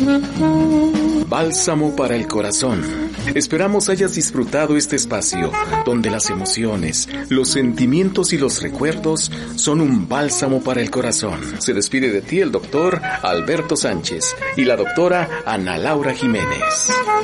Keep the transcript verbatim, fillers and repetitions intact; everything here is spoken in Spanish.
Bálsamo para el corazón. Esperamos hayas disfrutado este espacio, donde las emociones, los sentimientos y los recuerdos son un bálsamo para el corazón. Se despide de ti el doctor Alberto Sánchez y la doctora Ana Laura Jiménez.